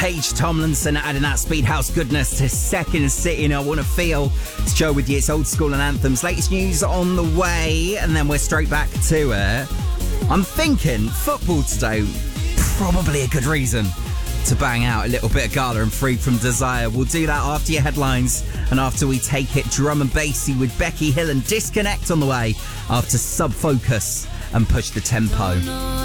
Paige Tomlinson adding that speed house goodness to Second City and I Wanna Feel. It's Joe with you, it's Old School and Anthems. Latest news on the way, and then we're straight back to it. I'm thinking football today, probably a good reason to bang out a little bit of Gala and Free From Desire. We'll do that after your headlines and after we take it drum and bassy with Becky Hill and Disconnect on the way after Sub Focus and Push the Tempo.